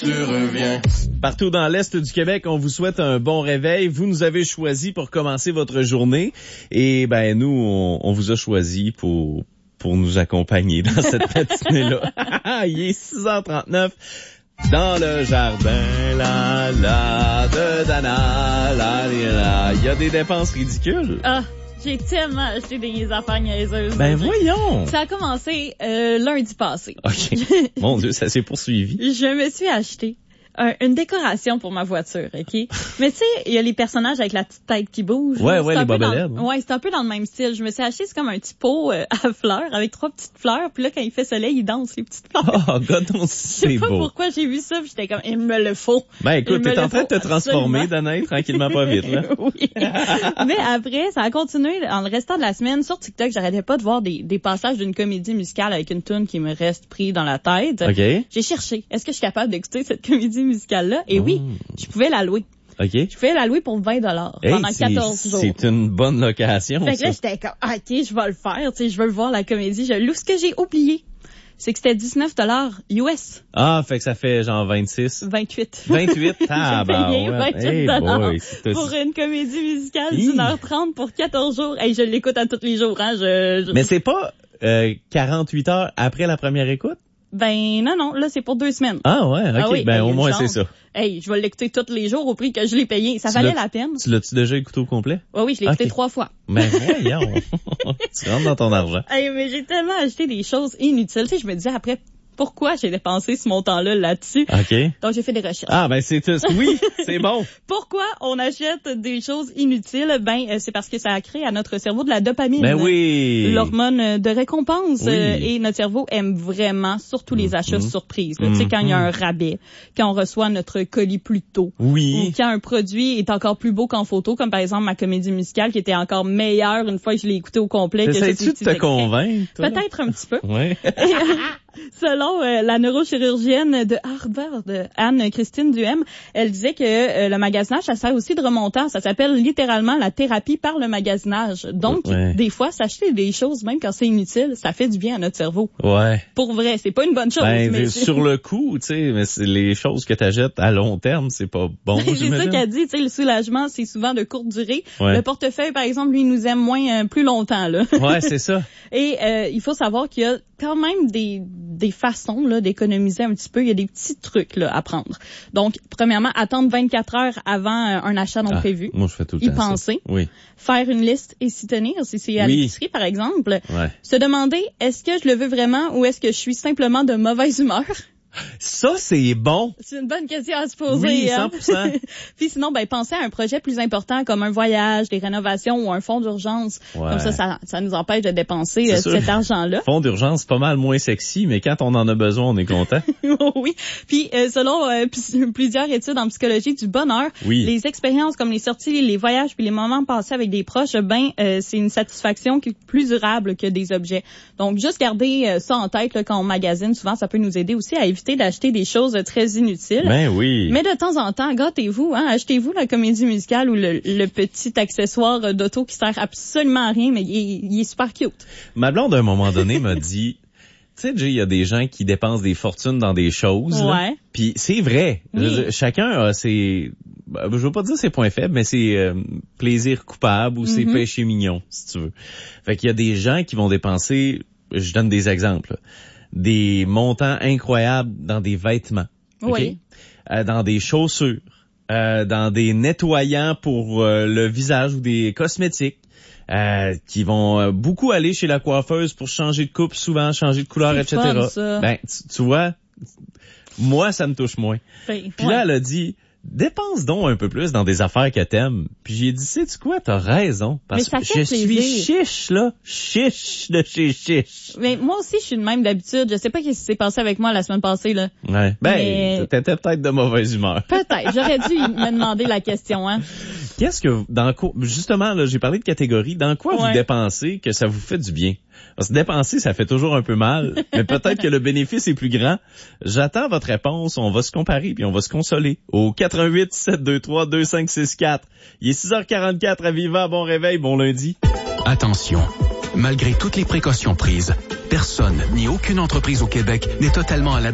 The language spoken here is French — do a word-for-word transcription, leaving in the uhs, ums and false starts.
Tu reviens. Partout dans l'Est du Québec, on vous souhaite un bon réveil. Vous nous avez choisi pour commencer votre journée. Et ben nous, on, on vous a choisi pour pour nous accompagner dans cette matinée-là. Il est six heures trente-neuf. Dans le jardin, la la de Dana, la la. Il y a des dépenses ridicules. Ah, j'ai tellement acheté des affaires niaiseuses. Ben voyons. Ça a commencé euh, lundi passé. OK. Mon Dieu, ça s'est poursuivi. Je me suis acheté un, une décoration pour ma voiture, OK? Mais tu sais, il y a les personnages avec la petite tête qui bouge. Ouais, là, ouais, les bobelettes. Dans, ouais, c'est un peu dans le même style. Je me suis acheté, c'est comme un petit pot euh, à fleurs avec trois petites fleurs. Puis là, quand il fait soleil, il danse les petites fleurs. Oh, God, non, c'est beau. Je sais pas pourquoi j'ai vu ça, puis j'étais comme, il me le faut. Ben écoute, t'es en train de te transformer, Danae, tranquillement pas vite, là. Oui. Mais après, ça a continué en le restant de la semaine. Sur TikTok, j'arrêtais pas de voir des, des passages d'une comédie musicale avec une tune qui me reste pris dans la tête. OK. J'ai cherché, est-ce que je suis capable d'écouter cette comédie musicale-là? Et oui, je pouvais la louer. OK. Je pouvais la louer pour vingt dollars hey, pendant quatorze jours. C'est une bonne location, Fait que ça. là, j'étais comme, OK, je vais le faire, tu sais, je veux le voir, la comédie, je loue. Ce que j'ai oublié, c'est que c'était dix-neuf dollars U S. Ah, fait que ça fait genre vingt-six. vingt-huit. vingt-huit? Ah, j'ai payé bah, vingt-huit hey dollars boy, pour une comédie musicale d'une heure trente pour quatorze jours. Hey, je l'écoute à tous les jours, hein. Je, je... Mais c'est pas euh, quarante-huit heures après la première écoute? Ben non, non, là, c'est pour deux semaines. Ah ouais, OK. Ah oui, ben ben, au moins, c'est ça. Hey, je vais l'écouter tous les jours au prix que je l'ai payé. Ça Tu valait la peine. Tu l'as-tu déjà écouté au complet? Oui, oui, je l'ai écouté okay. trois fois. Mais voyons, tu rentres dans ton argent. Hey, mais j'ai tellement acheté des choses inutiles. Tu sais, je me disais après, pourquoi j'ai dépensé ce montant-là là-dessus? OK. Donc, j'ai fait des recherches. Ah, ben c'est tout. Oui, c'est bon. Pourquoi on achète des choses inutiles? Ben, euh, c'est parce que ça a créé à notre cerveau de la dopamine. Ben oui. L'hormone de récompense. Oui. Euh, et notre cerveau aime vraiment, surtout les achats mm-hmm. surprises. Mm-hmm. Tu sais, quand il y a un rabais, quand on reçoit notre colis plus tôt. Oui. Ou quand un produit est encore plus beau qu'en photo, comme par exemple ma comédie musicale qui était encore meilleure une fois que je l'ai écoutée au complet. Essayes-tu de te extraits. convaincre? Toi? Peut-être un petit peu. Oui. Selon euh, la neurochirurgienne de Harvard, Anne-Christine Duhem, elle disait que euh, le magasinage, ça sert aussi de remontant. Ça s'appelle littéralement la thérapie par le magasinage. Donc, ouais. des fois, s'acheter des choses, même quand c'est inutile, ça fait du bien à notre cerveau. Ouais. Pour vrai, c'est pas une bonne chose. Ben, mais sur le coup, tu sais, mais c'est les choses que t'achètes à long terme, c'est pas bon, c'est j'imagine. ça qu'elle dit, tu sais, le soulagement, c'est souvent de courte durée. Ouais. Le portefeuille, par exemple, lui, nous aime moins euh, plus longtemps, là. Ouais, c'est ça. Et euh, il faut savoir qu'il y a quand même des des façons là d'économiser un petit peu. Il y a des petits trucs là à prendre. Donc, premièrement, attendre vingt-quatre heures avant euh, un achat non ah, prévu. Moi, je fais tout le y temps penser. Ça. Oui. Faire une liste et s'y tenir, si c'est à oui. l'épicerie, par exemple. Ouais. Se demander, est-ce que je le veux vraiment ou est-ce que je suis simplement de mauvaise humeur? Ça, c'est bon. C'est une bonne question à se poser. Oui, cent pour cent. Hein? Puis sinon, ben, pensez à un projet plus important comme un voyage, des rénovations ou un fonds d'urgence. Ouais. Comme ça, ça, ça nous empêche de dépenser euh, cet argent-là. Fonds d'urgence, pas mal moins sexy, mais quand on en a besoin, on est content. Oui. Puis, euh, selon euh, p- plusieurs études en psychologie du bonheur, oui. les expériences comme les sorties, les voyages puis les moments passés avec des proches, ben, euh, c'est une satisfaction qui est plus durable que des objets. Donc, juste garder euh, ça en tête là, quand on magasine. Souvent, ça peut nous aider aussi à éviter d'acheter des choses très inutiles. Ben oui. Mais de temps en temps, gâtez-vous, hein, achetez-vous la comédie musicale ou le, le petit accessoire d'auto qui sert absolument à rien, mais il est, il est super cute. Ma blonde, à un moment donné, m'a dit, tu sais, Jay, il y a des gens qui dépensent des fortunes dans des choses. Ouais. Puis c'est vrai. Oui. Je, chacun a ses, je veux pas dire ses points faibles, mais ses euh, plaisirs coupables ou mm-hmm. ses péchés mignons, si tu veux. Fait qu'il y a des gens qui vont dépenser, je donne des exemples, des montants incroyables dans des vêtements. Oui. Okay? Euh, dans des chaussures, euh, dans des nettoyants pour euh, le visage ou des cosmétiques, euh, qui vont euh, beaucoup aller chez la coiffeuse pour changer de coupe, souvent changer de couleur, c'est et cetera. Fun, ça. Ben, tu, tu vois, moi, ça me touche moins. Puis ouais. Là, elle a dit, dépense donc un peu plus dans des affaires que t'aimes. Puis j'ai dit, sais-tu quoi, t'as raison. Parce que je suis chiche, là. Chiche de chez chiche. Mais moi aussi, je suis de même d'habitude. Je sais pas ce qui s'est passé avec moi la semaine passée, là. Ouais. Ben, mais... t'étais peut-être de mauvaise humeur. Peut-être. J'aurais dû me demander la question, hein. Qu'est-ce que, dans quoi, justement, là, j'ai parlé de catégories. Dans quoi ouais. vous dépensez que ça vous fait du bien? Parce que dépenser, ça fait toujours un peu mal, mais peut-être que le bénéfice est plus grand. J'attends votre réponse, on va se comparer puis on va se consoler. Au quatre un huit, sept deux trois, deux cinq six quatre. Il est six heures quarante-quatre à Viva, bon réveil, bon lundi. Attention, malgré toutes les précautions prises, personne ni aucune entreprise au Québec n'est totalement à l'abri